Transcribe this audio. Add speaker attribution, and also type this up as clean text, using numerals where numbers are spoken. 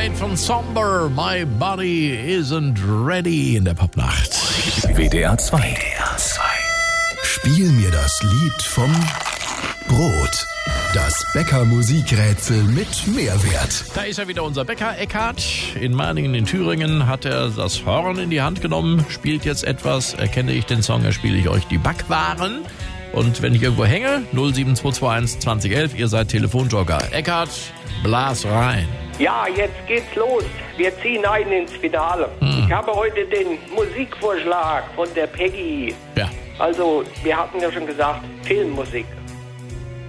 Speaker 1: Tonight von Somber. My body isn't ready in der Popnacht.
Speaker 2: WDR 2. Spiel mir das Lied vom Brot. Das Bäcker-Musikrätsel mit Mehrwert.
Speaker 1: Da ist ja wieder unser Bäcker Eckhard. In Mahningen in Thüringen hat er das Horn in die Hand genommen, spielt jetzt etwas. Erkenne ich den Song, erspiele ich euch die Backwaren. Und wenn ich irgendwo hänge, 07221 2011, ihr seid Telefonjoker. Eckhard, blas rein.
Speaker 3: Ja, jetzt geht's los. Wir ziehen ein ins Finale. Ich habe heute den Musikvorschlag von der Peggy.
Speaker 1: Ja.
Speaker 3: Also, wir hatten ja schon gesagt, Filmmusik.